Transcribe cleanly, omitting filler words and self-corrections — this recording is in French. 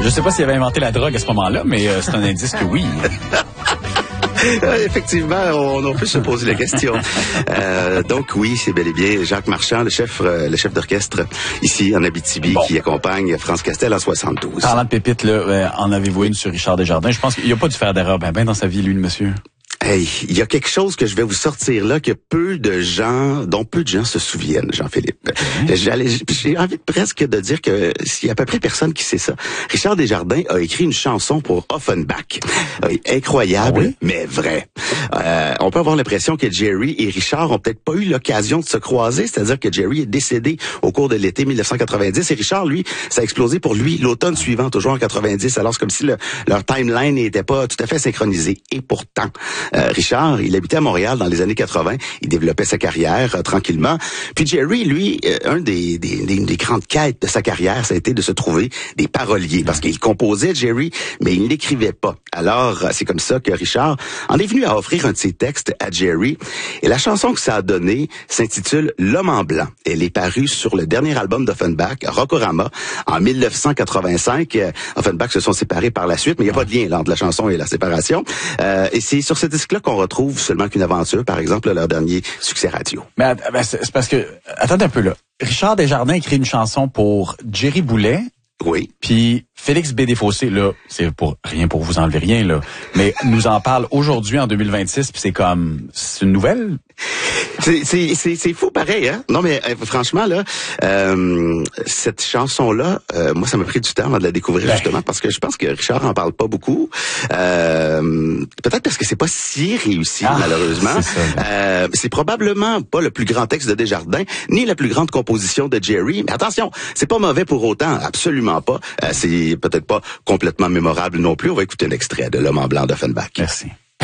Je sais pas s'il avait inventé la drogue à ce moment-là, mais c'est un indice que oui. Effectivement, on peut se poser la question. Donc oui, c'est bel et bien Jacques Marchand, le chef d'orchestre ici en Abitibi, qui accompagne France Castel en 72. Parlant de pépites, là, en avez-vous une sur Richard Desjardins? Je pense qu'il n'y a pas dû faire d'erreur ben dans sa vie, lui, le monsieur. Hey, il y a quelque chose que je vais vous sortir là dont peu de gens se souviennent, Jean-Philippe. J'ai envie presque de dire que s'il y a à peu près personne qui sait ça. Richard Desjardins a écrit une chanson pour Offenbach. Incroyable, mais vrai. On peut avoir l'impression que Jerry et Richard ont peut-être pas eu l'occasion de se croiser, c'est-à-dire que Jerry est décédé au cours de l'été 1990 et Richard, lui, ça a explosé pour lui l'automne suivant, toujours en 90. Alors c'est comme si leur timeline n'était pas tout à fait synchronisée. Et pourtant, Richard, il habitait à Montréal dans les années 80. Il développait sa carrière tranquillement. Puis Jerry, lui, une des grandes quêtes de sa carrière, ça a été de se trouver des paroliers. Parce qu'il composait, Jerry, mais il n'écrivait pas. Alors, c'est comme ça que Richard en est venu à offrir un de ses textes à Jerry. Et la chanson que ça a donnée s'intitule L'homme en blanc. Elle est parue sur le dernier album d'Offenbach, Rockorama, en 1985. Offenbach se sont séparés par la suite, mais il n'y a pas de lien là, entre la chanson et la séparation. Et c'est sur ce disque-là qu'on retrouve Seulement qu'une aventure, par exemple, leur dernier succès radio. Mais c'est parce que, attendez un peu là. Richard Desjardins écrit une chanson pour Jerry Boulet. Oui. Puis Félix B. Desfossés, là, c'est pour rien pour vous enlever rien, là, mais nous en parle aujourd'hui en 2026, puis c'est une nouvelle. C'est fou pareil, hein? Non, mais franchement, là, cette chanson-là, moi, ça m'a pris du temps avant de la découvrir, justement, parce que je pense que Richard en parle pas beaucoup. Peut-être parce que c'est pas si réussi, malheureusement. C'est probablement pas le plus grand texte de Desjardins, ni la plus grande composition de Jerry. Mais attention, c'est pas mauvais pour autant, absolument pas. C'est peut-être pas complètement mémorable non plus. On va écouter un extrait de L'homme en blanc d'Offenbach. Merci.